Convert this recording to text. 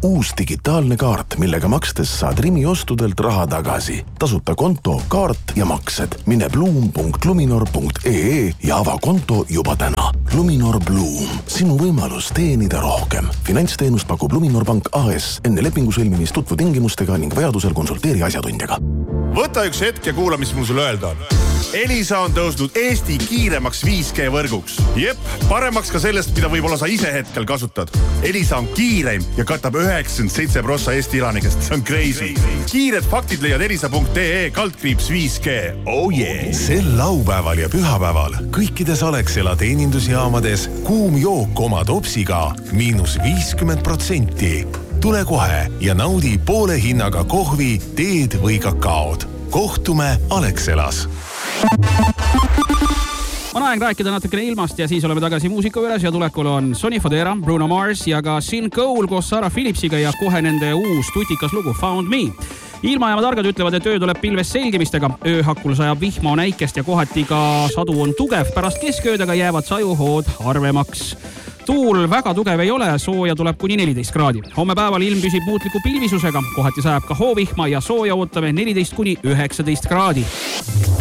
uus digitaalne kaart, millega makstes saad Rimi ostudelt raha tagasi. Tasuta konto, kaart ja maksed. Mine bloom.luminor.ee ja ava konto juba täna. Luminor Bloom. Sinu võimalus teenida rohkem. Finantsteenust pakub Luminor Pank AS. Enne lepingu sõlmimist tutvu tingimustega ning vajadusel konsulteeri asjatundjaga. Võta üks hetk ja kuula, mis mul sulle öelda on. Elisa on tõusnud Eesti kiiremaks 5G võrguks. Jep, paremaks ka sellest, mida võib-olla sa ise hetkel kasutad. Elisa on kiireim ja katab 97% Eesti elanikest. See on crazy. Kiired faktid leiad elisa.ee/5G. Oh yeah! Sel laupäeval ja pühapäeval kõikides Alexela teenindusjaamades kuum jook oma topsiga -50%. Tule kohe ja naudi poole hinnaga kohvi, teed või kakaod. Kohtume Alexelas. On aeg rääkida natukene ilmast ja siis oleme tagasi muusika üles ja tulekul on Sonny Fodera, Bruno Mars ja ka Sin Cole koos Sarah Phillipsiga ja kohe nende uus tutikas lugu Found Me. Ilmajaama targad ütlevad, et öö tuleb pilves selgimistega. Ööhakul sajab vihma on äikest ja kohati ka sadu on tugev. Pärast kesköödega jäävad sajuhood harvemaks. Tuul väga tugev ei ole, sooja tuleb kuni 14 kraadi. Homme päeval ilm püsib muutliku pilvisusega, kohati sajab ka hoovihma ja sooja ootame 14 kuni 19 kraadi.